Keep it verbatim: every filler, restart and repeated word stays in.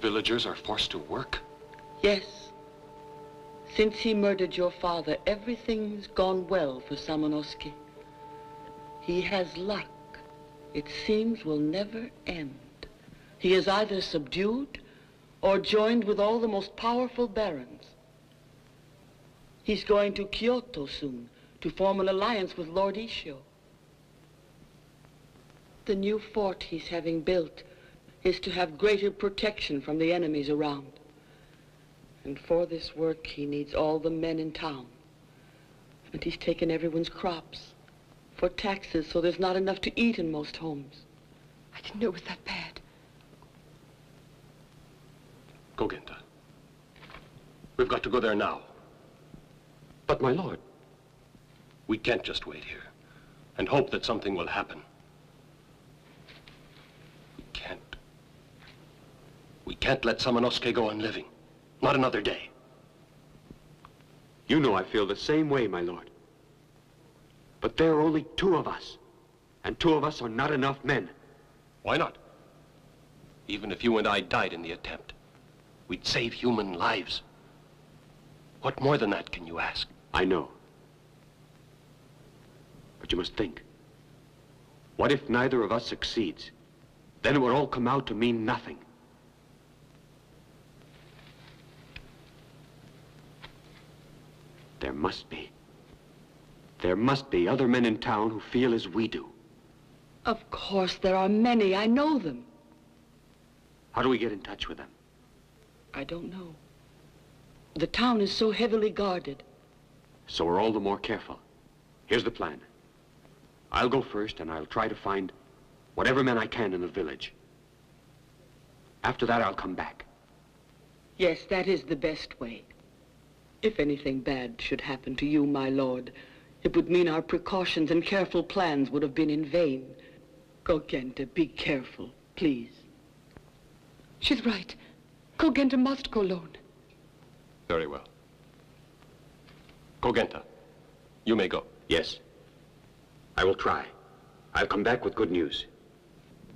villagers are forced to work? Yes. Since he murdered your father, everything's gone well for Samanosuke. He has luck. It seems will never end. He is either subdued or joined with all the most powerful barons. He's going to Kyoto soon to form an alliance with Lord Ishio. The new fort he's having built is to have greater protection from the enemies around. And for this work, he needs all the men in town. And he's taken everyone's crops for taxes, so there's not enough to eat in most homes. I didn't know it was that bad. Kogenta. We've got to go there now. But my lord... We can't just wait here and hope that something will happen. We can't. We can't let Samanosuke go on living. Not another day. You know I feel the same way, my lord. But there are only two of us, and two of us are not enough men. Why not? Even if you and I died in the attempt, we'd save human lives. What more than that can you ask? I know. But you must think. What if neither of us succeeds? Then it would all come out to mean nothing. There must be. There must be other men in town who feel as we do. Of course, there are many. I know them. How do we get in touch with them? I don't know. The town is so heavily guarded. So we're all the more careful. Here's the plan. I'll go first, and I'll try to find whatever men I can in the village. After that, I'll come back. Yes, that is the best way. If anything bad should happen to you, my lord, it would mean our precautions and careful plans would have been in vain. Kogenta, be careful, please. She's right. Kogenta must go alone. Very well. Kogenta, you may go. Yes. I will try. I'll come back with good news.